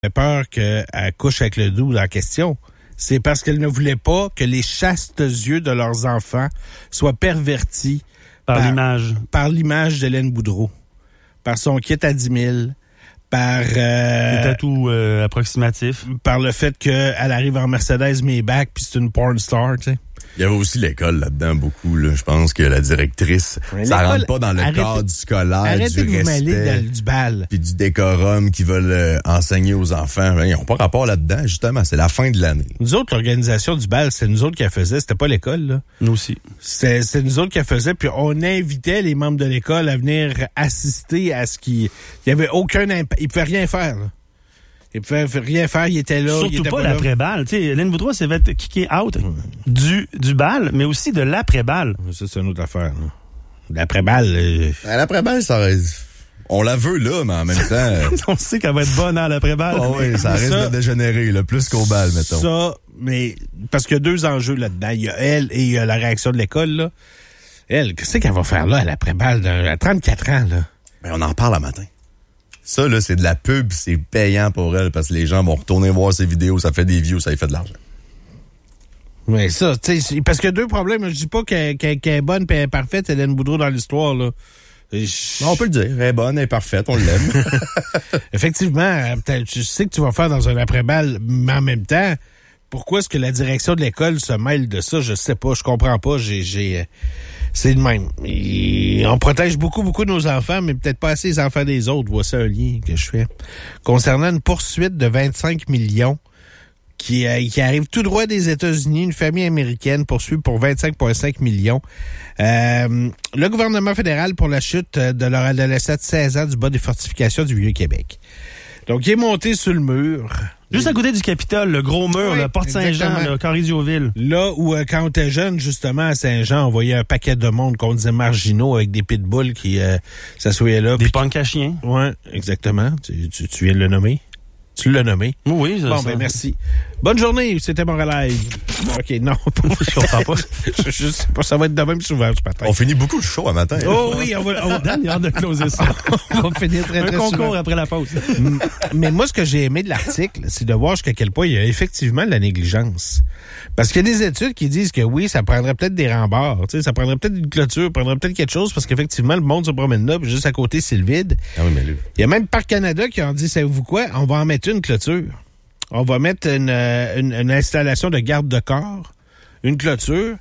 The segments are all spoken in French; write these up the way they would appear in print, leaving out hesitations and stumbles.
peur qu'elle couche avec le doux en question. C'est parce qu'elle ne voulait pas que les chastes yeux de leurs enfants soient pervertis par l'image. Par l'image d'Hélène Boudreau. Par son kit à 10 000. Par... les tatous approximatifs. Par le fait qu'elle arrive en Mercedes Maybach puis c'est une porn star, tu sais. Il y avait aussi l'école là-dedans, beaucoup. Là. Je pense que la directrice, ça rentre pas dans le cadre scolaire, du respect, du bal. Puis du décorum qu'ils veulent enseigner aux enfants. Ils n'ont pas rapport là-dedans, justement. C'est la fin de l'année. Nous autres, l'organisation du bal, c'est nous autres qui la faisait. C'était pas l'école, là. Nous aussi. C'est nous autres qui la faisait. Puis on invitait les membres de l'école à venir assister à ce qui... Il y avait aucun impact. Ils pouvaient rien faire, là. Il pouvait rien faire, il était là. Surtout il était pas l'après-balle. Tu sais, Hélène Boudreau s'est fait kicker out du bal, mais aussi de l'après-balle. Ça, c'est une autre affaire. Là. L'après-balle... L'après-balle, ça reste... On la veut là, mais en même temps... On sait qu'elle va être bonne à l'après-balle. Oh oui, ça risque de dégénérer, là, plus qu'au bal, mettons. Ça, mais... Parce qu'il y a deux enjeux là-dedans. Il y a elle et il y a la réaction de l'école, là. Elle, qu'est-ce qu'elle va faire là, à l'après-balle, à 34 ans, là? Ben, on en parle le matin. Ça, là, c'est de la pub, c'est payant pour elle parce que les gens vont retourner voir ses vidéos, ça fait des views, ça lui fait de l'argent. Oui, ça, tu sais, parce qu'il y a deux problèmes. Je dis pas qu'elle est bonne et parfaite, Hélène Boudreau, dans l'histoire, là. On peut le dire, elle est bonne, elle est parfaite, on l'aime. Effectivement, tu sais que tu vas faire dans un après-balle, mais en même temps, pourquoi est-ce que la direction de l'école se mêle de ça? Je sais pas, je comprends pas. C'est le même. On protège beaucoup nos enfants, mais peut-être pas assez les enfants des autres. Voici un lien que je fais. Concernant une poursuite de 25 millions qui arrive tout droit des États-Unis, une famille américaine poursuit pour 25,5 millions. Le gouvernement fédéral pour la chute de leur adolescent de 16 ans du bas des fortifications du Vieux-Québec. Donc, il est monté sur le mur. Juste à côté du Capitole, le gros mur, la Porte Saint-Jean, le Carré-Dioville. Là où, quand on était jeune, justement, à Saint-Jean, on voyait un paquet de monde qu'on disait marginaux avec des pitbulls qui s'assoyaient là. Des punks à chiens. Oui, exactement. Tu viens de le nommer. Tu l'as nommé. Oui, c'est bon, ça. Ben merci. Bonne journée, c'était mon live. OK, non, je comprends pas. Je sais pas, ça va être de même souvent ce matin. On finit beaucoup de show à matin. Oh oui, on va Dan, il a hâte de closer ça. On va finir très souvent. Un concours souvent. après la pause. Mais moi, ce que j'ai aimé de l'article, c'est de voir jusqu'à quel point il y a effectivement de la négligence. Parce qu'il y a des études qui disent que oui, ça prendrait peut-être des rembards, tu sais, ça prendrait peut-être une clôture, prendrait peut-être quelque chose, parce qu'effectivement, le monde se promène là, puis juste à côté, c'est le vide. Ah oui, mais lui. Il y a même Parc Canada qui ont dit, savez-vous quoi, on va en mettre une clôture. On va mettre une installation de garde de corps, une clôture.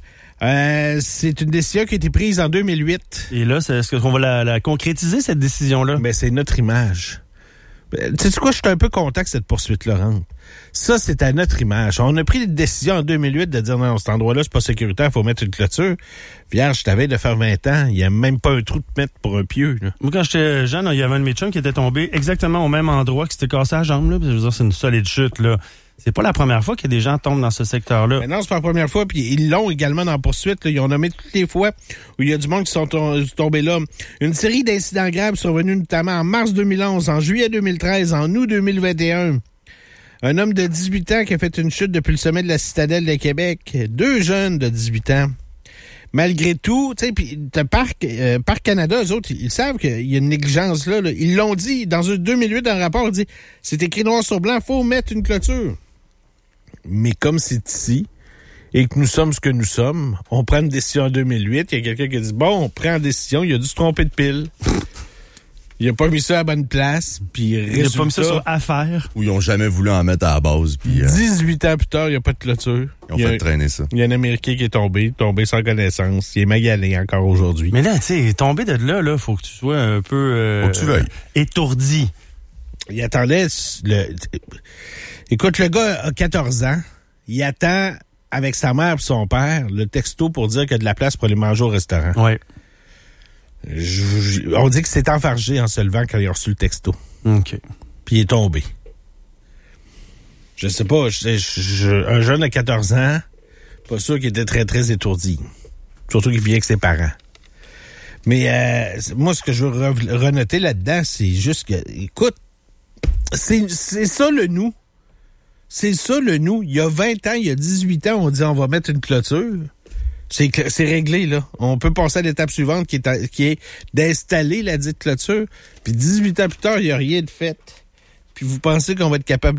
C'est une décision qui a été prise en 2008. Et là, est-ce qu'on va la concrétiser, cette décision-là? Ben, c'est notre image. Tu sais quoi, je suis un peu content que cette poursuite-là rentre. Ça, c'est à notre image. On a pris une décision en 2008 de dire non, cet endroit-là, c'est pas sécuritaire, il faut mettre une clôture. Vierge, je t'avais de faire 20 ans, il n'y a même pas un trou de mettre pour un pieu. Là. Moi, quand j'étais jeune, il y avait un de mes chums qui était tombé exactement au même endroit, qui s'était cassé la jambe. Là. Je veux dire, c'est une solide chute. Là. C'est pas la première fois que des gens tombent dans ce secteur-là. Mais non, c'est pas la première fois. Puis ils l'ont également dans la poursuite. Là. Ils ont nommé toutes les fois où il y a du monde qui sont tombés là. Une série d'incidents graves survenus notamment en mars 2011, en juillet 2013, en août 2021. Un homme de 18 ans qui a fait une chute depuis le sommet de la citadelle de Québec. 2 jeunes de 18 ans. Malgré tout, tu sais, puis Parc Canada, eux autres, ils savent qu'il y a une négligence là. Ils l'ont dit dans 2008 dans le rapport, ils dit c'est écrit noir sur blanc, faut mettre une clôture. Mais comme c'est ici et que nous sommes ce que nous sommes, on prend une décision en 2008, il y a quelqu'un qui a dit bon, on prend une décision, il a dû se tromper de pile. Il a pas mis ça à la bonne place, puis il a pas mis ça sur affaire. Ou ils ont jamais voulu en mettre à la base. Puis 18 ans plus tard, il n'y a pas de clôture. Ils ont fait traîner ça. Il y a un Américain qui est tombé sans connaissance. Il est magalé encore aujourd'hui. Mais là, tu sais, tomber de là, faut que tu sois un peu... faut que tu veuilles. Étourdi. Il attendait... Écoute, le gars a 14 ans. Il attend avec sa mère et son père le texto pour dire qu'il y a de la place pour aller manger au restaurant. Oui. On dit que c'est enfargé en se levant quand il a reçu le texto. OK. Puis il est tombé. Je sais pas, un jeune de 14 ans, pas sûr qu'il était très, très étourdi. Surtout qu'il vivait avec ses parents. Mais moi, ce que je veux renoter là-dedans, c'est juste que, écoute, c'est ça le nous. C'est ça le nous. Il y a 20 ans, il y a 18 ans, on dit on va mettre une clôture. C'est réglé, là. On peut passer à l'étape suivante qui est d'installer la dite clôture. Puis 18 ans plus tard, il n'y a rien de fait. puis vous pensez qu'on va être capable